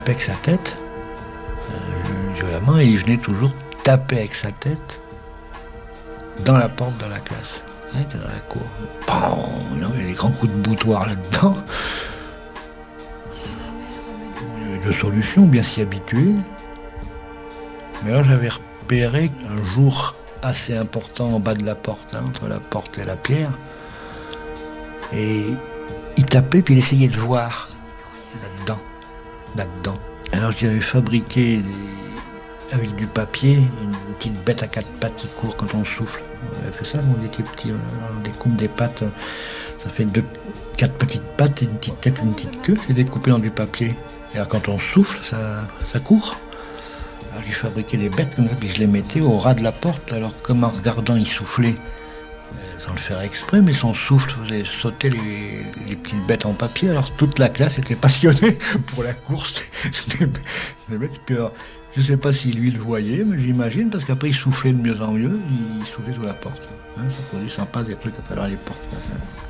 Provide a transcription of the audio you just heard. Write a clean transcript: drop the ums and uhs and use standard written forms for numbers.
Avec sa tête, violemment, et il venait toujours taper avec sa tête dans la porte de la classe. Il était dans la cour. Il y avait des grands coups de boutoir là-dedans. Il y avait deux solutions, bien s'y habituer. Mais là, j'avais repéré un jour assez important en bas de la porte, entre la porte et la pierre. Et il tapait, puis il essayait de voir là-dedans. Alors j'avais fabriqué avec du papier une petite bête à quatre pattes qui court quand on souffle. On avait fait ça quand on était petit, on découpe des pattes, ça fait quatre petites pattes, une petite tête, une petite queue, c'est découpé dans du papier. Et alors quand on souffle, ça court. Alors j'ai fabriqué des bêtes comme ça, puis je les mettais au ras de la porte. Alors comme en regardant, il soufflait, sans le faire exprès, mais son souffle faisait sauter les petites bêtes en papier. Alors toute la classe était passionnée pour la course des bêtes. Puis alors, je ne sais pas si lui le voyait, mais j'imagine, parce qu'après il soufflait de mieux en mieux, il soufflait sous la porte. Ça faisait sympa des trucs à travers les portes.